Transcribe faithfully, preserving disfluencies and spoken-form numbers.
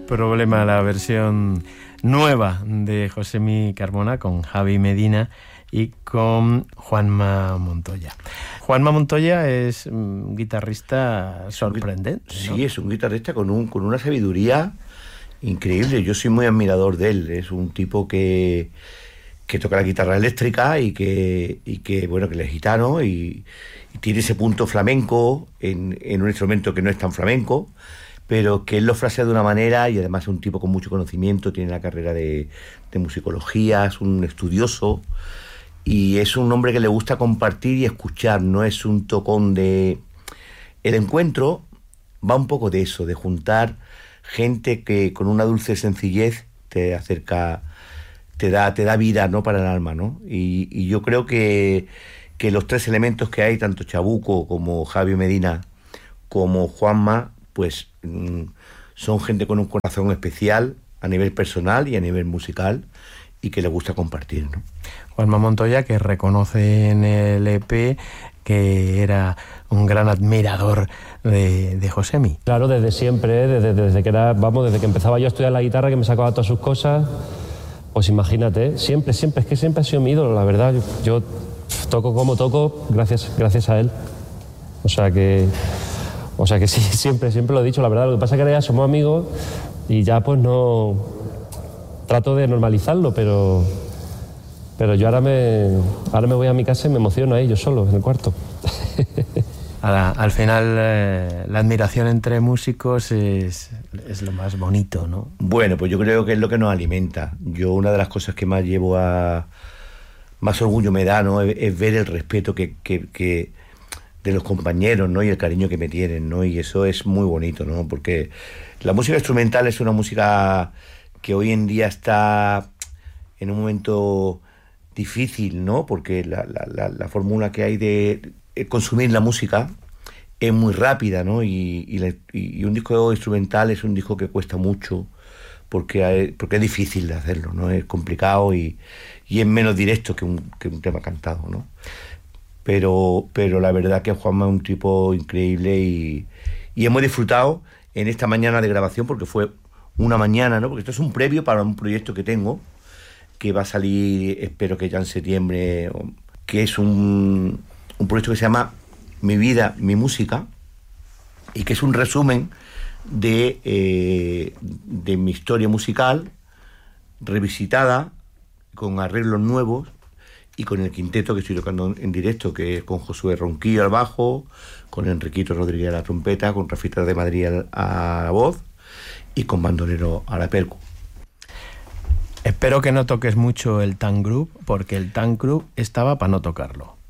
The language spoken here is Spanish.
Problema, la versión nueva de Josemi Carmona con Javi Medina y con Juanma Montoya. Juanma Montoya es un guitarrista sorprendente, ¿no? Sí, es un guitarrista con, un, con una sabiduría increíble. Yo soy muy admirador de él. Es un tipo que, que toca la guitarra eléctrica y que, y que bueno, que él es gitano y, y tiene ese punto flamenco en, en un instrumento que no es tan flamenco, pero que él lo frasea de una manera, y además es un tipo con mucho conocimiento, tiene la carrera de, de musicología, es un estudioso, y es un hombre que le gusta compartir y escuchar, no es un tocón de... El encuentro va un poco de eso, de juntar gente que con una dulce sencillez te acerca, te da, te da vida, ¿no?, para el alma, ¿no? Y, y yo creo que, que los tres elementos que hay, tanto Chabuco como Javi Medina como Juanma, pues mmm, son gente con un corazón especial a nivel personal y a nivel musical, y que le gusta compartir, ¿no? Juanma Montoya, que reconoce en el E P que era un gran admirador de, de Josemi. Claro, desde siempre, desde, desde que era, vamos, desde que empezaba yo a estudiar la guitarra, que me sacaba todas sus cosas, pues imagínate, siempre, siempre, es que siempre ha sido mi ídolo, la verdad. Yo, yo toco como toco gracias, gracias a él. O sea que... O sea que sí, siempre, siempre lo he dicho, la verdad. Lo que pasa es que ahora ya somos amigos y ya pues no... Trato de normalizarlo, pero... Pero yo ahora me, ahora me voy a mi casa y me emociono ahí, yo solo, en el cuarto. Ahora, al final, eh, la admiración entre músicos es, es lo más bonito, ¿no? Bueno, pues yo creo que es lo que nos alimenta. Yo una de las cosas que más llevo a... Más orgullo me da, ¿no?, es, es ver el respeto que... que, que de los compañeros, ¿no?, y el cariño que me tienen, ¿no? Y eso es muy bonito, ¿no? Porque la música instrumental es una música que hoy en día está en un momento difícil, ¿no? Porque la, la, la, la fórmula que hay de consumir la música es muy rápida, ¿no? Y, y, la, y un disco instrumental es un disco que cuesta mucho porque, hay, porque es difícil de hacerlo, ¿no? Es complicado y, y es menos directo que un, que un tema cantado, ¿no? Pero, pero la verdad que Juanma es un tipo increíble y, y hemos disfrutado en esta mañana de grabación, porque fue una mañana, ¿no? Porque esto es un previo para un proyecto que tengo, que va a salir, espero que ya en septiembre, que es un, un proyecto que se llama Mi vida, mi música, y que es un resumen de, eh, de mi historia musical, revisitada, con arreglos nuevos, y con el quinteto que estoy tocando en directo, que es con Josué Ronquillo al bajo, con Enriquito Rodríguez a la trompeta, con Rafita de Madrid a la voz y con Bandolero a la percu. Espero que no toques mucho el Tank Group, porque el Tank Group estaba para no tocarlo.